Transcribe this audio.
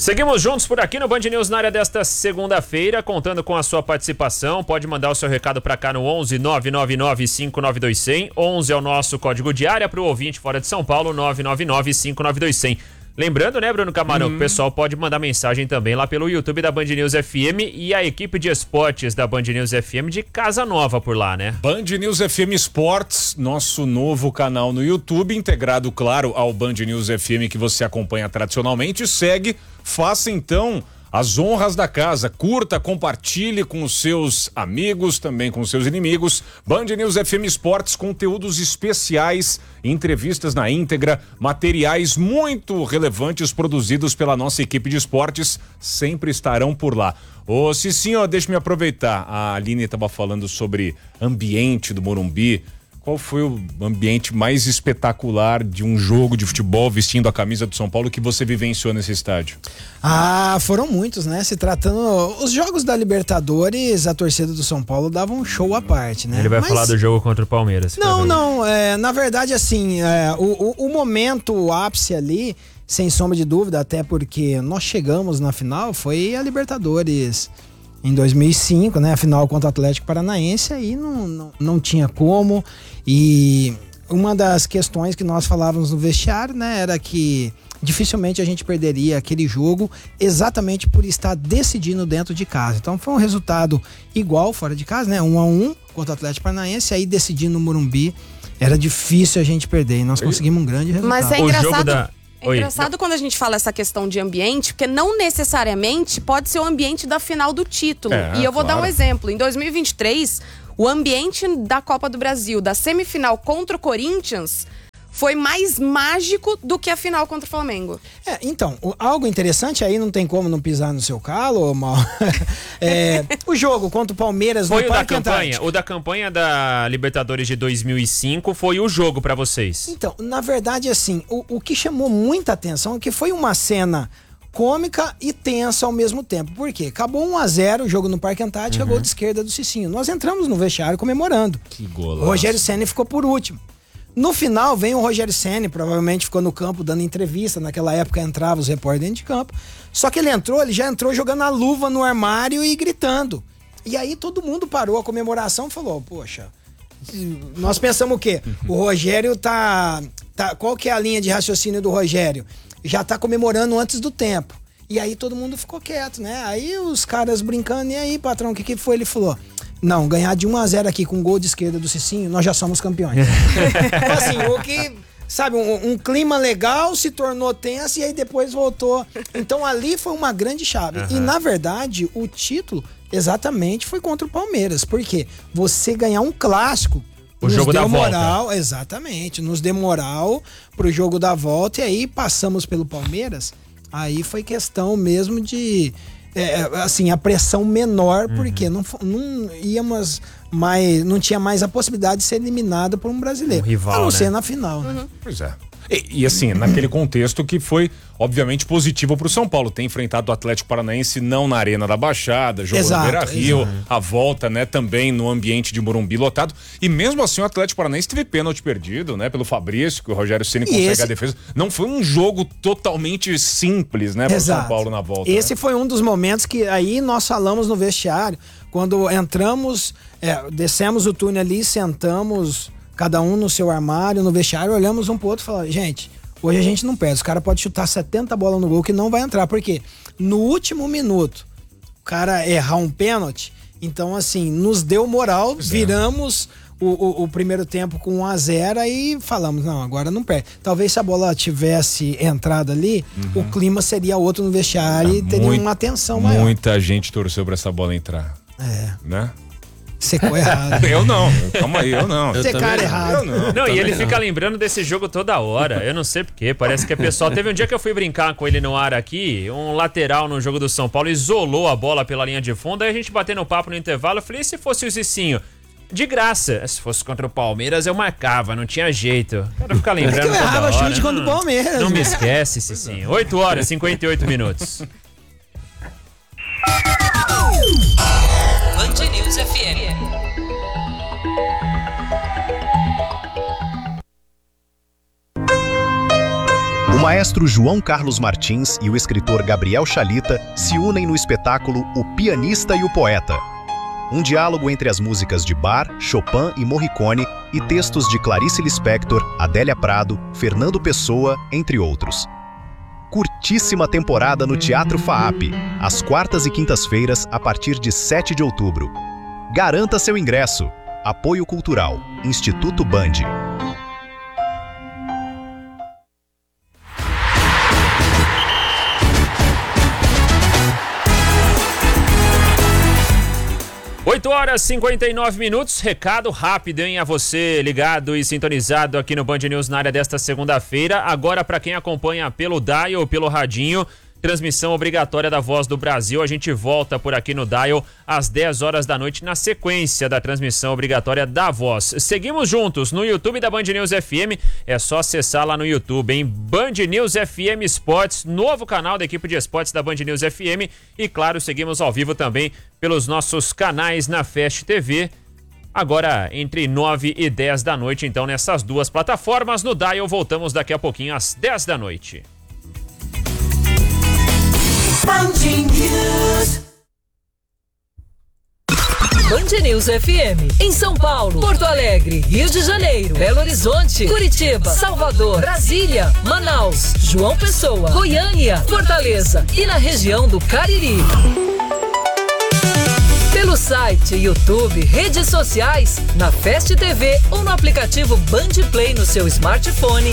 Seguimos juntos por aqui no Band News na área desta segunda-feira, contando com a sua participação. Pode mandar o seu recado para cá no 11 999 5922 100. 11 é o nosso código de área para o ouvinte fora de São Paulo, 999 5922 100. Lembrando, né, Bruno Camarão, que o pessoal pode mandar mensagem também lá pelo YouTube da Band News FM e a equipe de esportes da Band News FM de Casa Nova por lá, né? Band News FM Esportes, nosso novo canal no YouTube, integrado, claro, ao Band News FM que você acompanha tradicionalmente. Segue, faça então as honras da casa, curta, compartilhe com os seus amigos, também com os seus inimigos. Band News FM Esportes, conteúdos especiais, entrevistas na íntegra, materiais muito relevantes produzidos pela nossa equipe de esportes, sempre estarão por lá. Ô Cicinho, deixa-me aproveitar, a Aline estava falando sobre ambiente do Morumbi. Qual foi o ambiente mais espetacular de um jogo de futebol vestindo a camisa do São Paulo que você vivenciou nesse estádio? Foram muitos, né? Se tratando... Os jogos da Libertadores, a torcida do São Paulo dava um show à parte, né? Ele vai falar do jogo contra o Palmeiras. Não. Na verdade, assim, o momento, o ápice ali, sem sombra de dúvida, até porque nós chegamos na final, foi a Libertadores em 2005, né? A final contra o Atlético Paranaense, aí não tinha como. E uma das questões que nós falávamos no vestiário, né, era que dificilmente a gente perderia aquele jogo exatamente por estar decidindo dentro de casa. Então foi um resultado igual fora de casa, né? 1-1 contra o Atlético Paranaense, aí decidindo no Morumbi, era difícil a gente perder e nós conseguimos um grande resultado. Mas é engraçado... Oi. Engraçado quando a gente fala essa questão de ambiente, porque não necessariamente pode ser o ambiente da final do título. E eu vou dar um exemplo. Em 2023, o ambiente da Copa do Brasil, da semifinal contra o Corinthians, foi mais mágico do que a final contra o Flamengo. Então, algo interessante aí, não tem como não pisar no seu calo, Mal. O jogo contra o Palmeiras foi no Parque o da campanha da Libertadores de 2005 foi o jogo pra vocês. Então, na verdade, assim, o que chamou muita atenção é que foi uma cena cômica e tensa ao mesmo tempo. Por quê? Acabou 1-0 o jogo no Parque Antártica, gol de esquerda do Cicinho. Nós entramos no vestiário comemorando. Que golaço. O Rogério Ceni ficou por último. No final vem o Rogério Ceni, provavelmente ficou no campo dando entrevista, naquela época entrava os repórteres dentro de campo, só que ele já entrou jogando a luva no armário e gritando. E aí todo mundo parou a comemoração e falou, poxa, nós pensamos o quê? O Rogério qual que é a linha de raciocínio do Rogério? Já tá comemorando antes do tempo. E aí todo mundo ficou quieto, né? Aí os caras brincando, e aí patrão, o que foi? Ele falou... Não, ganhar de 1-0 aqui com gol de esquerda do Cicinho, nós já somos campeões. Então, assim, o que, sabe, um clima legal se tornou tenso e aí depois voltou. Então ali foi uma grande chave. E na verdade, o título exatamente foi contra o Palmeiras. Por quê? Você ganhar um clássico. O jogo da moral, volta. Exatamente. Nos deu moral pro jogo da volta e aí passamos pelo Palmeiras. Aí foi questão mesmo de... assim, a pressão menor, porque não íamos mais, não tinha mais a possibilidade de ser eliminada por um brasileiro. Um rival, a não né? ser na final, né? Pois é. E assim, naquele contexto que foi, obviamente, positivo pro São Paulo. Ter enfrentado o Atlético Paranaense não na Arena da Baixada, jogou no Beira-Rio, a volta, né, também no ambiente de Morumbi lotado. E mesmo assim o Atlético Paranaense teve pênalti perdido, né, pelo Fabrício, que o Rogério Ceni consegue a defesa. Não foi um jogo totalmente simples, né, pro São Paulo na volta. Esse foi um dos momentos que aí nós falamos no vestiário, quando entramos, descemos o túnel ali, sentamos... Cada um no seu armário, no vestiário, olhamos um pro outro e falamos, gente, hoje a gente não perde. Os caras podem chutar 70 bolas no gol que não vai entrar. Por quê? No último minuto, o cara errar um pênalti, então assim, nos deu moral, viramos o primeiro tempo com 1-0 e falamos, não, agora não perde. Talvez se a bola tivesse entrado ali, o clima seria outro no vestiário e teria uma tensão maior. Muita gente torceu pra essa bola entrar. Né? Secou errado. Eu não, calma aí, eu não. Secar errado. Não, e ele fica lembrando desse jogo toda hora. Eu não sei porquê, parece que é pessoal. Teve um dia que eu fui brincar com ele no ar aqui, um lateral no jogo do São Paulo isolou a bola pela linha de fundo, aí a gente batendo no papo no intervalo, eu falei, e se fosse o Cicinho? De graça. Se fosse contra o Palmeiras, eu marcava, não tinha jeito. O cara fica lembrando toda hora. Eu errava chute contra o Palmeiras. Não me esquece, Cicinho. 8h58. Band News FM. maestro João Carlos Martins e o escritor Gabriel Chalita se unem no espetáculo O Pianista e o Poeta. Um diálogo entre as músicas de Bach, Chopin e Morricone e textos de Clarice Lispector, Adélia Prado, Fernando Pessoa, entre outros. Curtíssima temporada no Teatro FAAP, às quartas e quintas-feiras, a partir de 7 de outubro. Garanta seu ingresso. Apoio Cultural, Instituto Band. Horas 59 minutos, recado rápido, hein, a você ligado e sintonizado aqui no Band News na área desta segunda-feira. Agora, para quem acompanha pelo dial ou pelo radinho, transmissão obrigatória da Voz do Brasil. A gente volta por aqui no dial às 10 horas da noite na sequência da transmissão obrigatória da Voz. Seguimos juntos no YouTube da Band News FM. É só acessar lá no YouTube, hein? Band News FM Esportes, novo canal da equipe de esportes da Band News FM. E claro, seguimos ao vivo também pelos nossos canais na Fast TV. Agora entre 9 e 10 da noite, então nessas duas plataformas. No dial voltamos daqui a pouquinho às 10 da noite. Band News FM, em São Paulo, Porto Alegre, Rio de Janeiro, Belo Horizonte, Curitiba, Salvador, Brasília, Manaus, João Pessoa, Goiânia, Fortaleza e na região do Cariri. Pelo site, YouTube, redes sociais, na Fast TV ou no aplicativo Band Play no seu smartphone,